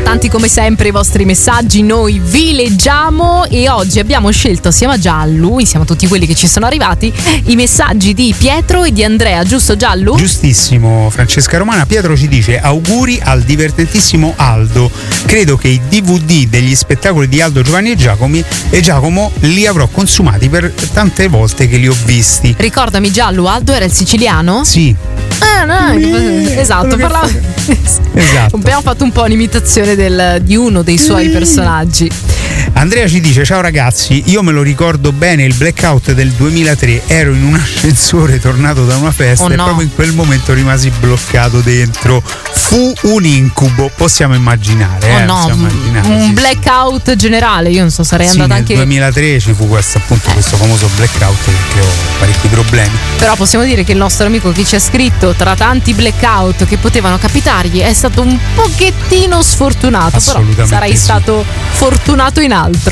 Importanti come sempre i vostri messaggi, noi vi leggiamo e oggi abbiamo scelto assieme a Giallo, insieme a tutti quelli che ci sono arrivati, i messaggi di Pietro e di Andrea, giusto Giallo? Giustissimo Francesca Romana. Pietro ci dice: auguri al divertentissimo Aldo, credo che i DVD degli spettacoli di Aldo, Giovanni e Giacomo li avrò consumati per tante volte che li ho visti. Ricordami Giallo, Aldo era il siciliano? Sì. Esatto, parlava. Esatto. Abbiamo fatto un po' un'imitazione di uno dei suoi personaggi. Andrea ci dice: ciao ragazzi, io me lo ricordo bene il blackout del 2003, ero in un ascensore tornato da una festa e proprio in quel momento rimasi bloccato dentro. Fu un incubo, possiamo immaginare. Un blackout generale, io non so, sarei andata anche. Nel 2003 ci fu questo famoso blackout perché ho parecchi problemi. Però possiamo dire che il nostro amico che ci ha scritto, tra tanti blackout che potevano capitargli, è stato un pochettino sfortunato, però sarai stato fortunato in altro.